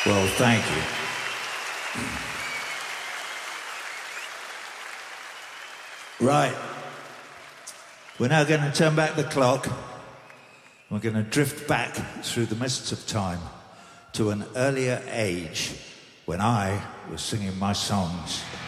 Well, thank you. Right. We're now going to turn back the clock. We're going to drift back through the mists of time to an earlier age when I was singing my songs